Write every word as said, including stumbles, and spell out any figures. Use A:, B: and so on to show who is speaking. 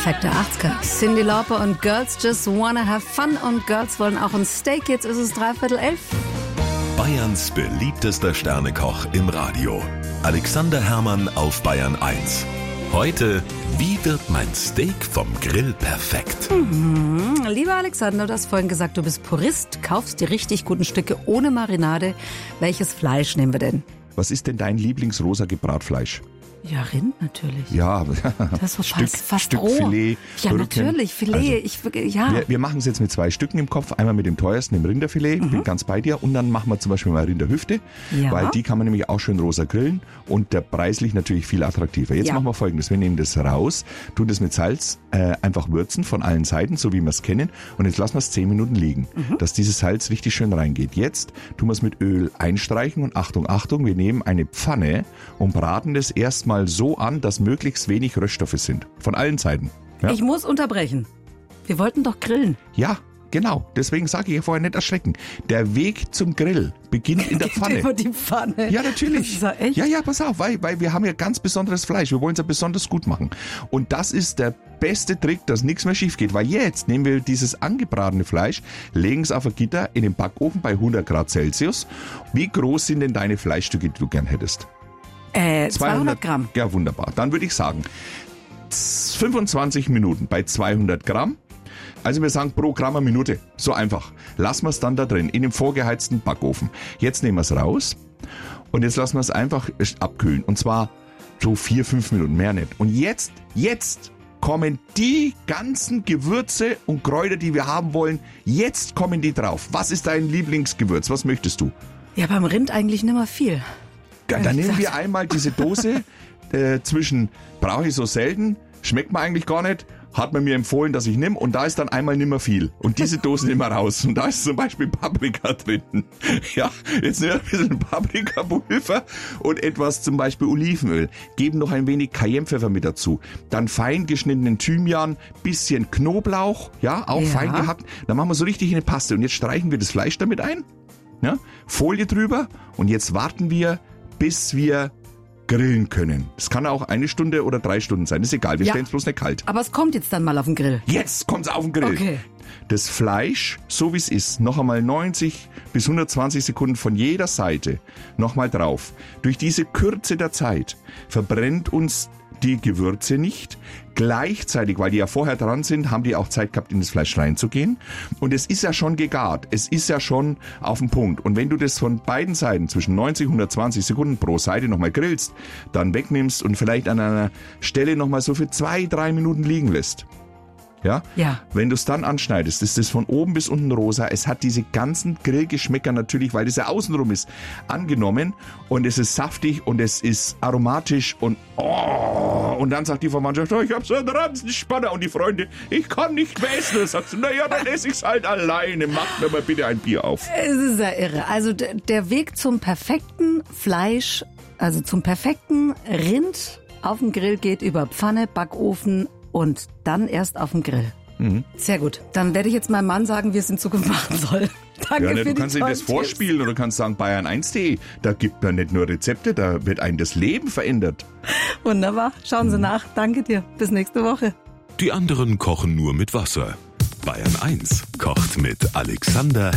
A: Perfekte achtziger. Cyndi Lauper und Girls Just Wanna Have Fun und Girls wollen auch ein Steak. Jetzt ist es dreiviertel elf.
B: Bayerns beliebtester Sternekoch im Radio. Alexander Herrmann auf Bayern eins. Heute, wie wird mein Steak vom Grill perfekt?
A: Mhm. Lieber Alexander, du hast vorhin gesagt, du bist Purist, kaufst die richtig guten Stücke ohne Marinade. Welches Fleisch nehmen wir denn?
C: Was ist denn dein Lieblingsrosa Gebratfleisch?
A: Ja, Rind natürlich.
C: Ja,
A: das ist
C: Stück,
A: fast, fast
C: Stück
A: roh.
C: Filet.
A: Ja,
C: Rücken.
A: natürlich, Filet.
C: Also,
A: ich, ja.
C: Wir, wir machen es jetzt mit zwei Stücken im Kopf. Einmal mit dem teuersten, dem Rinderfilet. Mhm. Bin ganz bei dir. Und dann machen wir zum Beispiel mal Rinderhüfte.
A: Ja.
C: Weil die kann man nämlich auch schön rosa grillen. Und der preislich natürlich viel attraktiver. Jetzt
A: ja.
C: machen wir Folgendes. Wir nehmen das raus, tun das mit Salz äh, einfach würzen von allen Seiten, so wie wir es kennen. Und jetzt lassen wir es zehn Minuten liegen, mhm. dass dieses Salz richtig schön reingeht. Jetzt tun wir es mit Öl einstreichen. Und Achtung, Achtung, wir nehmen eine Pfanne und braten das erstmal so an, dass möglichst wenig Röststoffe sind. Von allen Seiten. Ja?
A: Ich muss unterbrechen. Wir wollten doch grillen.
C: Ja, genau. Deswegen sage ich ja vorher nicht erschrecken. Der Weg zum Grill beginnt in der Pfanne.
A: Über die Pfanne.
C: Ja, natürlich.
A: Das ist ja echt?
C: Ja, ja, pass auf, weil, weil wir haben ja ganz besonderes Fleisch. Wir wollen es ja besonders gut machen. Und das ist der beste Trick, dass nichts mehr schief geht. Weil jetzt nehmen wir dieses angebratene Fleisch, legen es auf ein Gitter in den Backofen bei hundert Grad Celsius. Wie groß sind denn deine Fleischstücke, die du gern hättest?
A: Äh, zweihundert Gramm.
C: Ja, wunderbar. Dann würde ich sagen, fünfundzwanzig Minuten bei zweihundert Gramm. Also wir sagen pro Gramm eine Minute. So einfach. Lassen wir es dann da drin, in dem vorgeheizten Backofen. Jetzt nehmen wir es raus und jetzt lassen wir es einfach abkühlen. Und zwar so vier, fünf Minuten, mehr nicht. Und jetzt, jetzt kommen die ganzen Gewürze und Kräuter, die wir haben wollen, jetzt kommen die drauf. Was ist dein Lieblingsgewürz? Was möchtest du?
A: Ja, beim Rind eigentlich nicht mehr viel.
C: Ja, dann nehmen wir einmal diese Dose äh, zwischen, brauche ich so selten, schmeckt mir eigentlich gar nicht, hat man mir empfohlen, dass ich nehme, und da ist dann einmal nimmer viel. Und diese Dose nehmen wir raus. Und da ist zum Beispiel Paprika drin. Ja, jetzt nehmen wir ein bisschen Paprikapulver und etwas zum Beispiel Olivenöl. Geben noch ein wenig Cayennepfeffer mit dazu. Dann fein geschnittenen Thymian, bisschen Knoblauch, ja, auch
A: ja.
C: fein gehackt. Dann machen wir so richtig eine Paste. Und jetzt streichen wir das Fleisch damit ein. Ja, Folie drüber. Und jetzt warten wir, bis wir grillen können. Das kann auch eine Stunde oder drei Stunden sein. Das ist egal, wir
A: ja.
C: stellen es bloß nicht kalt.
A: Aber es kommt jetzt dann mal auf den Grill.
C: Jetzt kommt es auf den Grill.
A: Okay.
C: Das Fleisch, so wie es ist, noch einmal neunzig bis hundertzwanzig Sekunden von jeder Seite nochmal drauf. Durch diese Kürze der Zeit verbrennt uns die Gewürze nicht. Gleichzeitig, weil die ja vorher dran sind, haben die auch Zeit gehabt, in das Fleisch reinzugehen. Und es ist ja schon gegart. Es ist ja schon auf dem Punkt. Und wenn du das von beiden Seiten zwischen neunzig und hundertzwanzig Sekunden pro Seite nochmal grillst, dann wegnimmst und vielleicht an einer Stelle nochmal so für zwei, drei Minuten liegen lässt. Ja?
A: Ja.
C: Wenn du es dann anschneidest, ist das von oben bis unten rosa. Es hat diese ganzen Grillgeschmäcker natürlich, weil das ja außenrum ist, angenommen. Und es ist saftig und es ist aromatisch und oh, und dann sagt die Verwandtschaft, oh, ich habe so einen Ransenspanner, und die Freunde, ich kann nicht mehr essen. Dann sagst du, naja, dann esse ich es halt alleine. Mach mir mal bitte ein Bier auf.
A: Es ist ja irre. Also d- der Weg zum perfekten Fleisch, also zum perfekten Rind auf dem Grill geht über Pfanne, Backofen und dann erst auf dem Grill. Mhm. Sehr gut. Dann werde ich jetzt meinem Mann sagen, wie es in Zukunft machen soll. Danke
C: Ja, ne,
A: für
C: du
A: die
C: kannst ihm
A: tollen
C: das
A: Tipps.
C: vorspielen oder kannst sagen, Bayern eins punkt de. Da gibt man nicht nur Rezepte, da wird einem das Leben verändert.
A: Wunderbar. Schauen Sie nach. Danke dir. Bis nächste Woche.
B: Die anderen kochen nur mit Wasser. Bayern eins kocht mit Alexander